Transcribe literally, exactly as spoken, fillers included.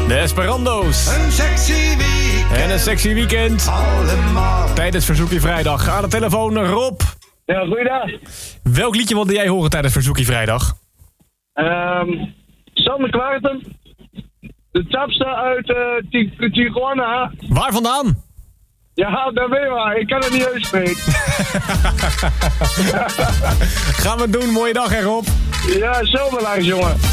De Esperando's. Een sexy weekend. En een sexy weekend. Allemaal. Tijdens Verzoekie Vrijdag. Aan de telefoon Rob. Ja, goeiedag. Welk liedje wilde jij horen tijdens Verzoekie Vrijdag? Um, Sander Kwarten. De tapster uit uh, Ti- Tijuana. Waar vandaan? Ja, dat weet je maar. Ik kan het niet uitspreken. Gaan we doen. Mooie dag, hè Rob. Ja, zo belangrijk, jongen.